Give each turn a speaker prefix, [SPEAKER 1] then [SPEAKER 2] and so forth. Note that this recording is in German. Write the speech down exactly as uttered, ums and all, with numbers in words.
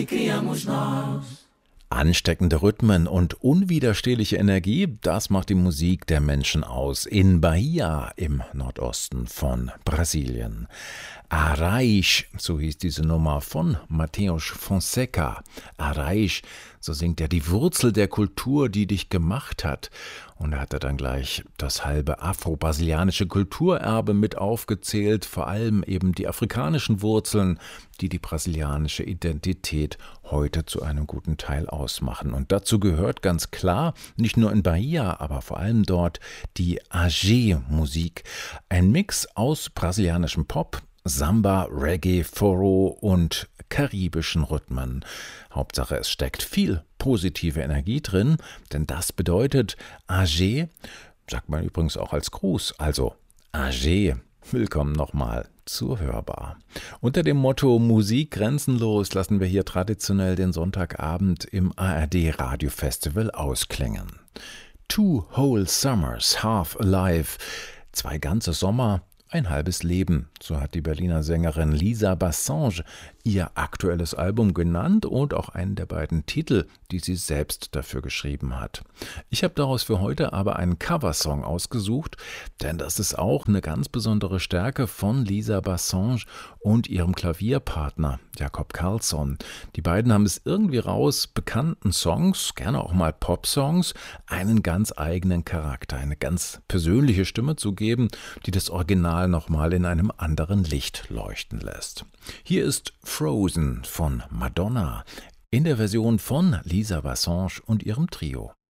[SPEAKER 1] Ansteckende Rhythmen und unwiderstehliche Energie, das macht die Musik der Menschen aus. In Bahia im Nordosten von Brasilien. Arraiz, so hieß diese Nummer von Mateus Fonseca. Arraiz, so singt er, die Wurzel der Kultur, die dich gemacht hat. Und er hat dann gleich das halbe afro-brasilianische Kulturerbe mit aufgezählt, vor allem eben die afrikanischen Wurzeln, die die brasilianische Identität heute zu einem guten Teil ausmachen. Und dazu gehört ganz klar, nicht nur in Bahia, aber vor allem dort die Agé-Musik. Ein Mix aus brasilianischem Pop, Samba, Reggae, Forró und karibischen Rhythmen. Hauptsache, es steckt viel positive Energie drin, denn das bedeutet Agé, sagt man übrigens auch als Gruß, also Agé. Willkommen nochmal zur Hörbar. Unter dem Motto Musik grenzenlos lassen wir hier traditionell den Sonntagabend im A R D Radiofestival ausklingen. Two whole summers, half alive, zwei ganze Sommer, ein halbes Leben, so hat die Berliner Sängerin Lisa Bassange ihr aktuelles Album genannt und auch einen der beiden Titel, die sie selbst dafür geschrieben hat. Ich habe daraus für heute aber einen Coversong ausgesucht, denn das ist auch eine ganz besondere Stärke von Lisa Bassange und ihrem Klavierpartner Jakob Karlsson. Die beiden haben es irgendwie raus, bekannten Songs, gerne auch mal Popsongs, einen ganz eigenen Charakter, eine ganz persönliche Stimme zu geben, die das Original nochmal in einem anderen Licht leuchten lässt. Hier ist Frozen von Madonna in der Version von Lisa Bassange und ihrem Trio.